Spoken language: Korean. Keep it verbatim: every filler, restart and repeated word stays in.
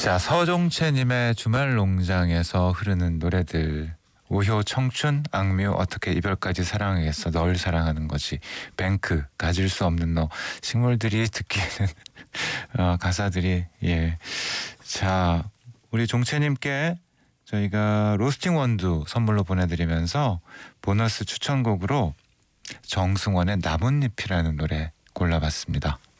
자, 서종채님의 주말농장에서 흐르는 노래들. 우효 청춘, 악뮤 어떻게 이별까지 사랑하겠어, 널 사랑하는 거지, 뱅크 가질 수 없는 너. 식물들이 듣기에는 어, 가사들이 예. 자, 우리 종채님께 저희가 로스팅 원두 선물로 보내드리면서 보너스 추천곡으로 정승원의 나뭇잎이라는 노래 골라봤습니다.